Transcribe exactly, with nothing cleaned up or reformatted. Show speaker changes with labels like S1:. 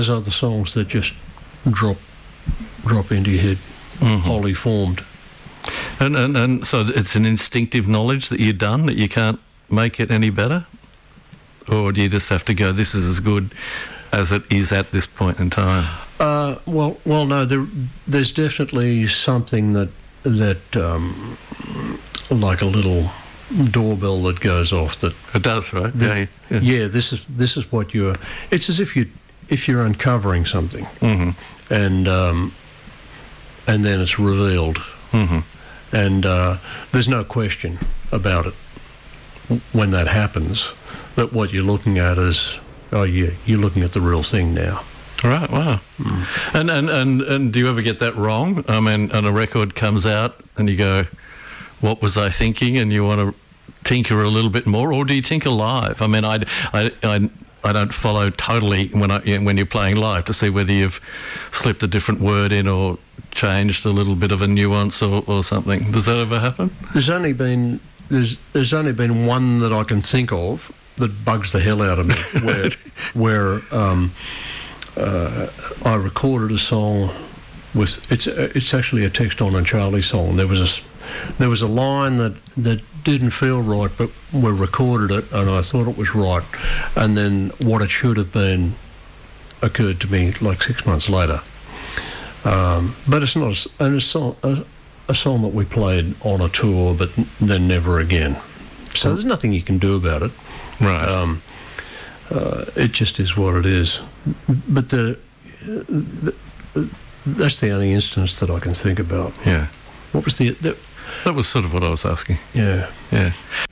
S1: There's other songs that just drop drop into your head, mm-hmm. wholly formed.
S2: And, and and so it's an instinctive knowledge that you've done, that you can't make it any better? Or do you just have to go, this is as good as it is at this point in time?
S1: Uh, well, well, no, there, there's definitely something that, that um, like a little doorbell that goes off that...
S2: It does, right?
S1: That,
S2: yeah, yeah.
S1: Yeah, this is this is what you're... It's as if, you, if you're uncovering something,
S2: mm-hmm.
S1: and um, and then it's revealed.
S2: Mm-hmm.
S1: And uh, there's no question about it when that happens, that what you're looking at is, oh yeah, you're looking at the real thing now.
S2: Right, wow. Mm. And, and, and, and do you ever get that wrong? I mean, and a record comes out and you go, what was I thinking? And you want to tinker a little bit more, or do you tinker live? I mean, I, I, I, I don't follow totally when, I, when you're playing live to see whether you've slipped a different word in or changed a little bit of a nuance or, or something. Does that ever happen?
S1: There's only been there's there's only been one that I can think of that bugs the hell out of me, where where um, uh, I recorded a song with it's it's actually a Text On and Charlie song. There was a there was a line that that didn't feel right, but we recorded it and I thought it was right, and then what it should have been occurred to me like six months later. Um, but it's not a, and it's song, a, a song that we played on a tour, but then never again. So there's nothing you can do about it.
S2: Right.
S1: Um, uh, it just is what it is. But the, the that's the only instance that I can think about.
S2: Yeah.
S1: What was the, the...
S2: That was sort of what I was asking.
S1: Yeah.
S2: Yeah.